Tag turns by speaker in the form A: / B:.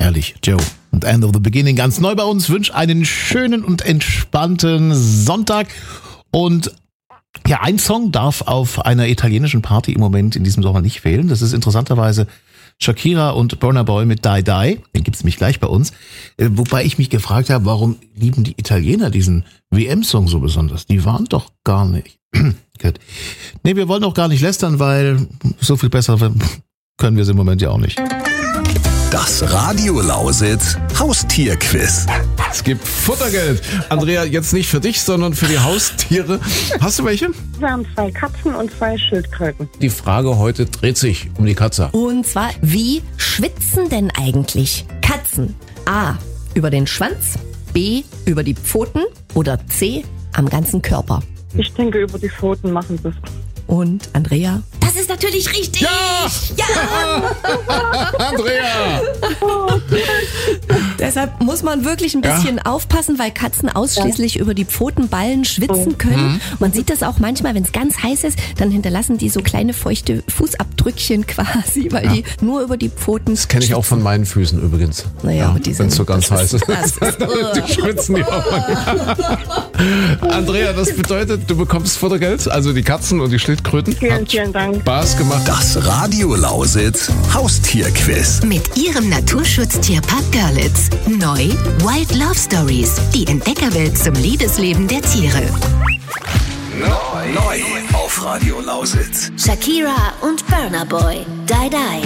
A: Herrlich, Joe. Und End of the Beginning ganz neu bei uns. Wünsche einen schönen und entspannten Sonntag. Und ja, ein Song darf auf einer italienischen Party im Moment in diesem Sommer nicht fehlen. Das ist interessanterweise Shakira und Burna Boy mit Die Die. Den gibt's nämlich gleich bei uns. Wobei ich mich gefragt habe, warum lieben die Italiener diesen WM-Song so besonders? Die waren doch gar nicht. Gut. Nee, wir wollen auch gar nicht lästern, weil so viel besser können wir es im Moment ja auch nicht.
B: Das Radio Lausitz Haustierquiz.
C: Es gibt Futtergeld. Andrea, jetzt nicht für dich, sondern für die Haustiere. Hast du welche?
D: Wir haben 2 Katzen und 2 Schildkröten.
C: Die Frage heute dreht sich um die Katze.
E: Und zwar, wie schwitzen denn eigentlich Katzen? A. Über den Schwanz, B. Über die Pfoten oder C. Am ganzen Körper?
D: Ich denke, über die Pfoten machen sie es.
E: Und Andrea? Das ist natürlich richtig! Ja!
C: Andrea!
E: Deshalb muss man wirklich ein bisschen aufpassen, weil Katzen ausschließlich über die Pfotenballen schwitzen können. Man sieht das auch manchmal, wenn es ganz heiß ist, dann hinterlassen die so kleine feuchte Fußabdrückchen quasi, weil die nur über die Pfoten
C: Das kenne ich auch von meinen Füßen übrigens.
E: Naja, aber
C: wenn es so ganz heiß ist.
E: Die
C: schwitzen die auch. Andrea, das bedeutet, du bekommst Futtergeld, also die Katzen und die Schildkröten.
D: Vielen Dank.
C: Spaß gemacht.
B: Das Radio Lausitz Haustierquiz.
F: Mit Ihrem Naturschutztierpark Görlitz. Neu Wild Love Stories. Die Entdeckerwelt zum Liebesleben der Tiere.
B: Neu auf Radio Lausitz.
F: Shakira und Burna Boy. Die Die.